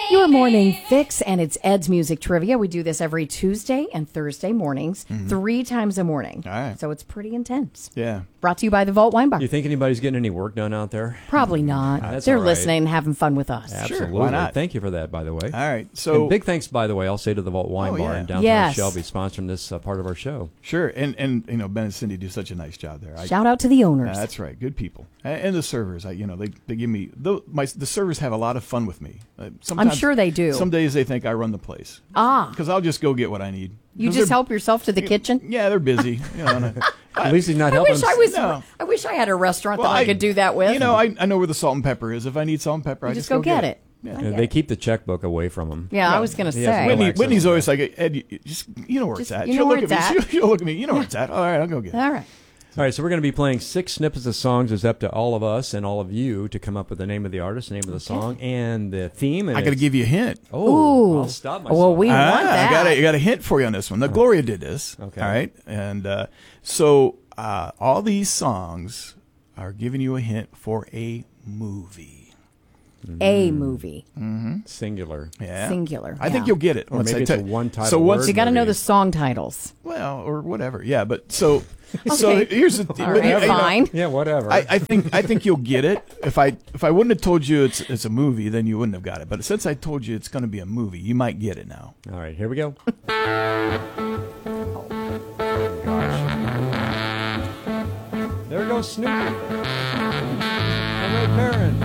Your morning fix, and it's Ed's Music Trivia. We do this every Tuesday and Thursday mornings, 3 times a morning. All right. So it's pretty intense. Yeah. Brought to you by the Vault Wine Bar. You think anybody's getting any work done out there? Probably not. That's They're all right. listening and having fun with us. Absolutely. why not? Thank you for that, by the way. All right. So And big thanks, by the way, I'll say to the Vault Wine Oh, Bar yeah. in downtown Yes. Shelby sponsoring this part of our show. sure, and you know Ben and Cindy do such a nice job there. Shout out to the owners. That's right, good people, and the servers. They give me the servers have a lot of fun with me. Sometimes, I'm sure they do. Some days they think I run the place. Because I'll just go get what I need. You 'Cause just they're- help yourself to the kitchen? Yeah, they're busy. You know, At least he's not I helping. wish I had a restaurant Well, that I could do that with. You know, I know where the salt and pepper is. If I need salt and pepper, I just go get it. Yeah. They keep the checkbook away from him. Yeah, I was going to He has say. no Whitney, access Whitney's to always like, Ed, you know where it's at. you know She'll where look it's at me. at. She'll look at me. You know where it's at. All right, I'll go get it. All right. All right, so we're going to be playing 6 snippets of songs. It's up to all of us and all of you to come up with the name of the artist, the name of the song, and the theme. And I got to give you a hint. Oh, I'll stop myself. Well, we want that. I got a hint for you on this one. Now, Gloria did this. Okay. All right. And so all these songs are giving you a hint for a movie. A movie. Singular. Yeah. Singular, I think yeah. you'll get it. Or once maybe I it's a tell- one-title So once word. You got to know movie. the song titles. Well, or whatever. Yeah, but so here's the All right, fine. Yeah, whatever. I think you'll get it. If I wouldn't have told you it's a movie, then you wouldn't have got it. But since I told you it's going to be a movie, you might get it now. All right, here we go. There goes Snoopy. And Ray Perrin.